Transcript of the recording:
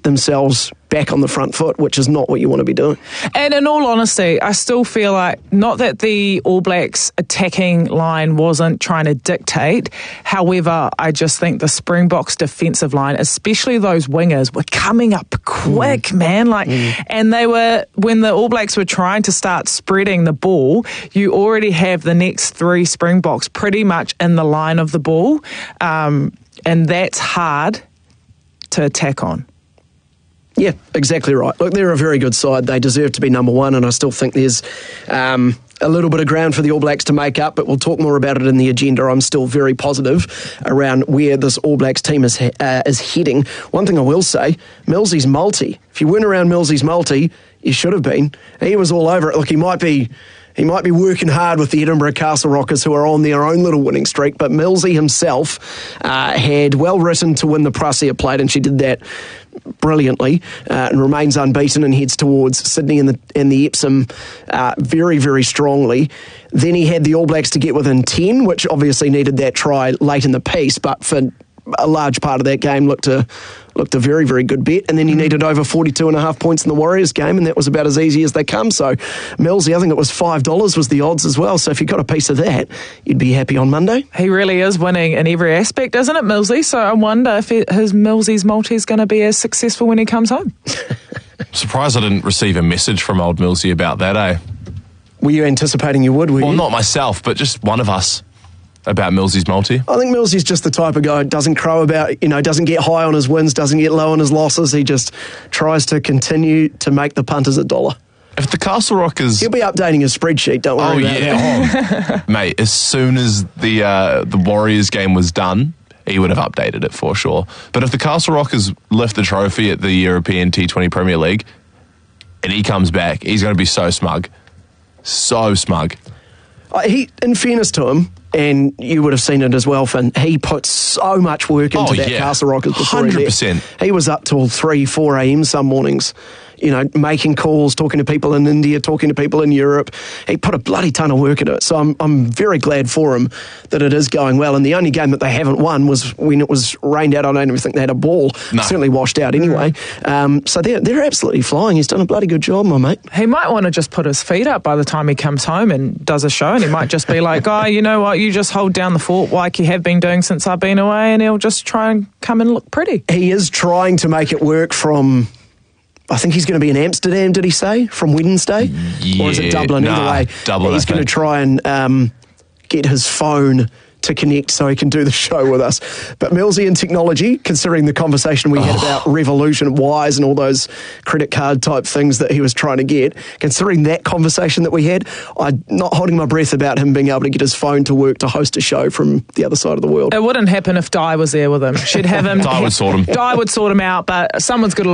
themselves back on the front foot, which is not what you want to be doing. And in all honesty, I still feel like, not that the All Blacks attacking line wasn't trying to dictate, however, I just think the Springboks defensive line, especially those wingers, were coming up quick, man. And they were, when the All Blacks were trying to start spreading the ball, you already have the next 3 Springboks pretty much in the line of the ball, and that's hard to attack on. Yeah, exactly right. Look, they're a very good side. They deserve to be number one, and I still think there's a little bit of ground for the All Blacks to make up, but we'll talk more about it in the agenda. I'm still very positive around where this All Blacks team is heading. One thing I will say, Millsy's multi. If you weren't around Millsy's multi, you should have been. He was all over it. Look, he might be working hard with the Edinburgh Castle Rockers, who are on their own little winning streak, but Millsy himself had well written to win the Prussia Plate, and she did that brilliantly, and remains unbeaten and heads towards Sydney and the Epsom very, very strongly. Then he had the All Blacks to get within 10, which obviously needed that try late in the piece, but for a large part of that game looked a very, very good bet. And then he needed over 42.5 points in the Warriors game, and that was about as easy as they come. So Millsy, I think it was $5 was the odds as well. So if you got a piece of that, you'd be happy on Monday. He really is winning in every aspect, isn't it, Millsy? So I wonder if his Millsy's multi is going to be as successful when he comes home. Surprised I didn't receive a message from old Millsy about that, eh? Were you anticipating you would, Well, not myself, but just one of us. About Millsy's multi? I think Millsy's just the type of guy who doesn't crow about, doesn't get high on his wins, doesn't get low on his losses. He just tries to continue to make the punters $1. If the Castle Rockers... He'll be updating his spreadsheet, don't worry about that. Mate, as soon as the Warriors game was done, he would have updated it for sure. But if the Castle Rockers lift the trophy at the European T20 Premier League and he comes back, he's going to be so smug. So smug. In fairness to him, and you would have seen it as well, Finn, he put so much work into that Castle Rockers before 100%. he left. He was up till 3, 4 a.m. some mornings, making calls, talking to people in India, talking to people in Europe. He put a bloody ton of work into it. So I'm very glad for him that it is going well. And the only game that they haven't won was when it was rained out. I don't even think they had a ball. No. Certainly washed out anyway. So they're absolutely flying. He's done a bloody good job, my mate. He might want to just put his feet up by the time he comes home and does a show, and he might just be like, oh, you know what, you just hold down the fort like you have been doing since I've been away, and he'll just try and come and look pretty. He is trying to make it work from... I think he's going to be in Amsterdam, did he say, from Wednesday? Yeah, or is it Dublin? Either way, Dublin, he's going to try and get his phone to connect so he can do the show with us. But Millsy and technology, considering the conversation we had about Revolution, Wise, and all those credit card type things that he was trying to get, considering that conversation that we had, I'm not holding my breath about him being able to get his phone to work to host a show from the other side of the world. It wouldn't happen if Di was there with him. She'd have him. Di would sort him. Di would sort him out, but someone's got to